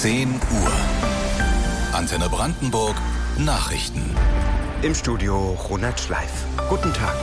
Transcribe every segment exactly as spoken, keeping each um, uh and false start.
zehn Uhr. Antenne Brandenburg Nachrichten. Im Studio Ronald Schleif. Guten Tag.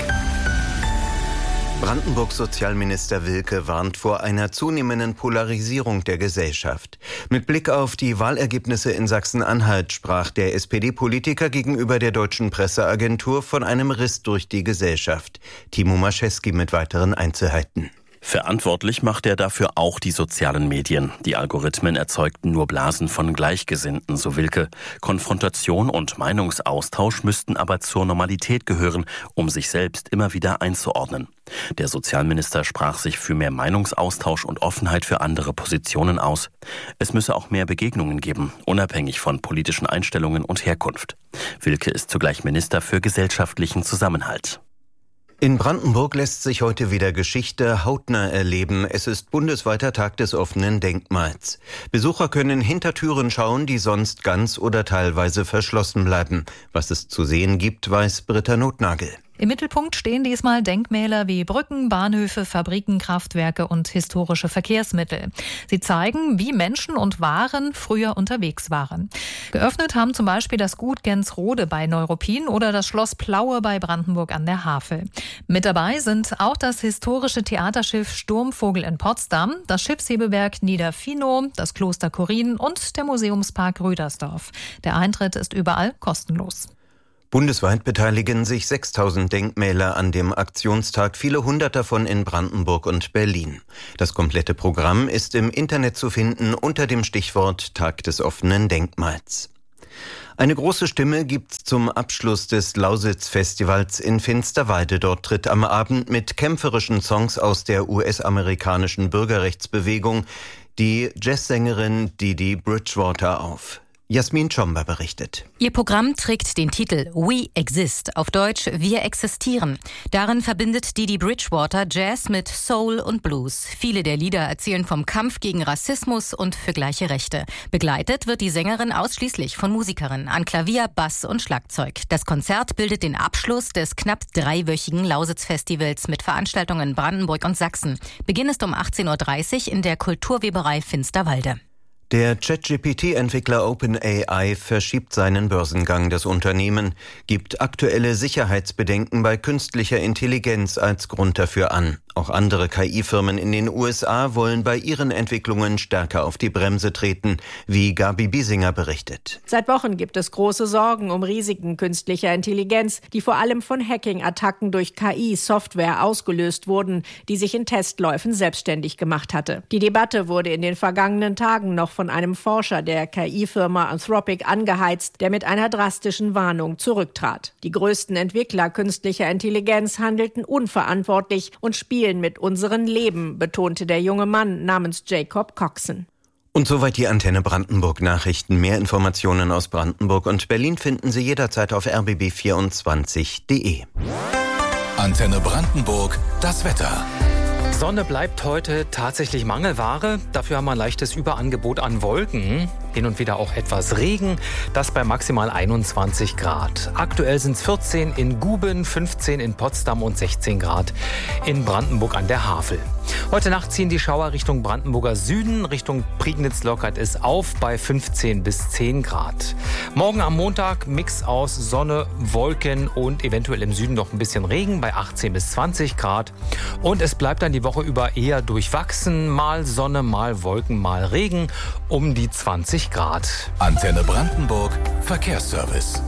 Brandenburgs Sozialminister Wilke warnt vor einer zunehmenden Polarisierung der Gesellschaft. Mit Blick auf die Wahlergebnisse in Sachsen-Anhalt sprach der S P D-Politiker gegenüber der Deutschen Presseagentur von einem Riss durch die Gesellschaft. Timo Maschewski mit weiteren Einzelheiten. Verantwortlich macht er dafür auch die sozialen Medien. Die Algorithmen erzeugten nur Blasen von Gleichgesinnten, so Wilke. Konfrontation und Meinungsaustausch müssten aber zur Normalität gehören, um sich selbst immer wieder einzuordnen. Der Sozialminister sprach sich für mehr Meinungsaustausch und Offenheit für andere Positionen aus. Es müsse auch mehr Begegnungen geben, unabhängig von politischen Einstellungen und Herkunft. Wilke ist zugleich Minister für gesellschaftlichen Zusammenhalt. In Brandenburg lässt sich heute wieder Geschichte hautnah erleben. Es ist bundesweiter Tag des offenen Denkmals. Besucher können hinter Türen schauen, die sonst ganz oder teilweise verschlossen bleiben. Was es zu sehen gibt, weiß Britta Nothnagel. Im Mittelpunkt stehen diesmal Denkmäler wie Brücken, Bahnhöfe, Fabriken, Kraftwerke und historische Verkehrsmittel. Sie zeigen, wie Menschen und Waren früher unterwegs waren. Geöffnet haben zum Beispiel das Gut Gensrode bei Neuruppin oder das Schloss Plaue bei Brandenburg an der Havel. Mit dabei sind auch das historische Theaterschiff Sturmvogel in Potsdam, das Schiffshebewerk Niederfinow, das Kloster Chorin und der Museumspark Rüdersdorf. Der Eintritt ist überall kostenlos. Bundesweit beteiligen sich sechstausend Denkmäler an dem Aktionstag, viele hundert davon in Brandenburg und Berlin. Das komplette Programm ist im Internet zu finden unter dem Stichwort Tag des offenen Denkmals. Eine große Stimme gibt's zum Abschluss des Lausitz-Festivals in Finsterwalde. Dort tritt am Abend mit kämpferischen Songs aus der U S-amerikanischen Bürgerrechtsbewegung die Jazzsängerin Didi Bridgewater auf. Jasmin Schomber berichtet. Ihr Programm trägt den Titel We Exist, auf Deutsch Wir existieren. Darin verbindet Didi Bridgewater Jazz mit Soul und Blues. Viele der Lieder erzählen vom Kampf gegen Rassismus und für gleiche Rechte. Begleitet wird die Sängerin ausschließlich von Musikerinnen an Klavier, Bass und Schlagzeug. Das Konzert bildet den Abschluss des knapp dreiwöchigen Lausitz-Festivals mit Veranstaltungen in Brandenburg und Sachsen. Beginn ist um achtzehn Uhr dreißig in der Kulturweberei Finsterwalde. Der Chat-G P T-Entwickler OpenAI verschiebt seinen Börsengang. Das Unternehmen gibt aktuelle Sicherheitsbedenken bei künstlicher Intelligenz als Grund dafür an. Auch andere K I-Firmen in den U S A wollen bei ihren Entwicklungen stärker auf die Bremse treten, wie Gabi Biesinger berichtet. Seit Wochen gibt es große Sorgen um Risiken künstlicher Intelligenz, die vor allem von Hacking-Attacken durch K I-Software ausgelöst wurden, die sich in Testläufen selbstständig gemacht hatte. Die Debatte wurde in den vergangenen Tagen noch von einem Forscher der K I-Firma Anthropic angeheizt, der mit einer drastischen Warnung zurücktrat. Die größten Entwickler künstlicher Intelligenz handelten unverantwortlich und spielen mit unserem Leben, betonte der junge Mann namens Jacob Coxon. Und soweit die Antenne Brandenburg Nachrichten. Mehr Informationen aus Brandenburg und Berlin finden Sie jederzeit auf r b b vierundzwanzig punkt d e. Antenne Brandenburg, das Wetter. Sonne bleibt heute tatsächlich Mangelware. Dafür haben wir ein leichtes Überangebot an Wolken. Hin und wieder auch etwas Regen. Das bei maximal einundzwanzig Grad. Aktuell sind es vierzehn in Guben, fünfzehn in Potsdam und sechzehn Grad in Brandenburg an der Havel. Heute Nacht ziehen die Schauer Richtung Brandenburger Süden. Richtung Prignitz lockert es auf bei fünfzehn bis zehn Grad. Morgen am Montag Mix aus Sonne, Wolken und eventuell im Süden noch ein bisschen Regen bei achtzehn bis zwanzig Grad. Und es bleibt dann die Woche über eher durchwachsen. Mal Sonne, mal Wolken, mal Regen um die zwanzig Grad. Antenne Brandenburg Verkehrsservice.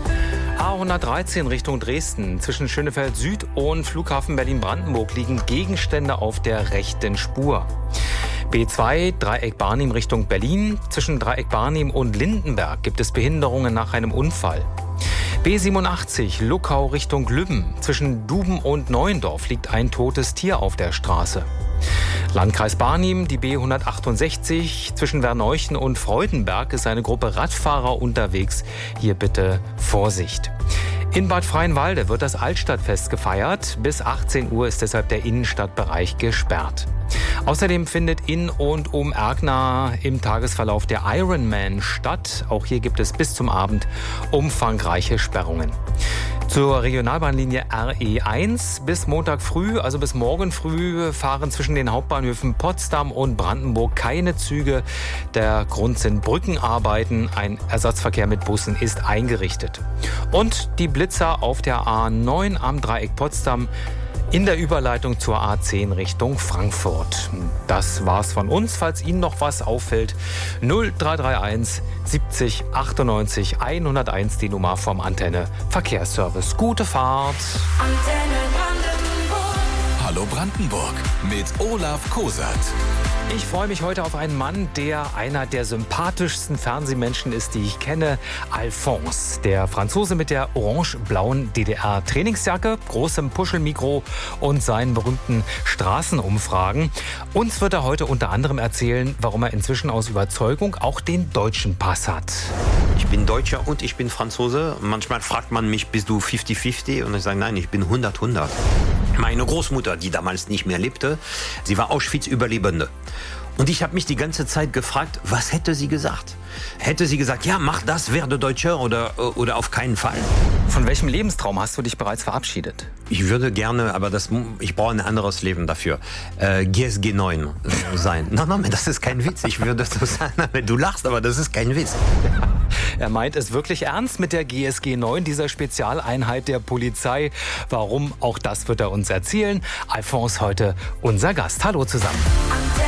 A hundertdreizehn Richtung Dresden. Zwischen Schönefeld Süd und Flughafen Berlin-Brandenburg liegen Gegenstände auf der rechten Spur. B zwei, Dreieck Barnim Richtung Berlin. Zwischen Dreieck Barnim und Lindenberg gibt es Behinderungen nach einem Unfall. B siebenundachtzig, Luckau Richtung Lübben. Zwischen Duben und Neuendorf liegt ein totes Tier auf der Straße. Landkreis Barnim, die B hundertachtundsechzig. Zwischen Werneuchen und Freudenberg ist eine Gruppe Radfahrer unterwegs. Hier bitte Vorsicht. In Bad Freienwalde wird das Altstadtfest gefeiert. Bis achtzehn Uhr ist deshalb der Innenstadtbereich gesperrt. Außerdem findet in und um Erkner im Tagesverlauf der Ironman statt. Auch hier gibt es bis zum Abend umfangreiche Sperrungen. Zur Regionalbahnlinie R E eins. Bis Montag früh, also bis morgen früh, fahren zwischen den Hauptbahnhöfen Potsdam und Brandenburg keine Züge. Der Grund sind Brückenarbeiten. Ein Ersatzverkehr mit Bussen ist eingerichtet. Und die Blitzer auf der A neun am Dreieck Potsdam in der Überleitung zur A zehn Richtung Frankfurt. Das war's von uns. Falls Ihnen noch was auffällt, null drei drei eins siebzig achtundneunzig hunderteins die Nummer vom Antenne Verkehrsservice. Gute Fahrt. Antenne Brandenburg. Hallo Brandenburg mit Olaf Kosert. Ich freue mich heute auf einen Mann, der einer der sympathischsten Fernsehmenschen ist, die ich kenne. Alphonse, der Franzose mit der orange-blauen D D R-Trainingsjacke, großem Puschelmikro und seinen berühmten Straßenumfragen. Uns wird er heute unter anderem erzählen, warum er inzwischen aus Überzeugung auch den deutschen Pass hat. Ich bin Deutscher und ich bin Franzose. Manchmal fragt man mich, bist du fünfzig fünfzig? Und ich sage, nein, ich bin hundert hundert. Meine Großmutter, die damals nicht mehr lebte, sie war Auschwitz-Überlebende. Und ich habe mich die ganze Zeit gefragt, was hätte sie gesagt? Hätte sie gesagt, ja, mach das, werde Deutscher oder, oder auf keinen Fall? Von welchem Lebenstraum hast du dich bereits verabschiedet? Ich würde gerne, aber das, ich brauche ein anderes Leben dafür, äh, G S G neun sein. Nein, nein, das ist kein Witz. Ich würde so sagen, du lachst, aber das ist kein Witz. Er meint es wirklich ernst mit der G S G neun, dieser Spezialeinheit der Polizei. Warum? Auch das wird er uns erzählen. Alphonse heute unser Gast. Hallo zusammen.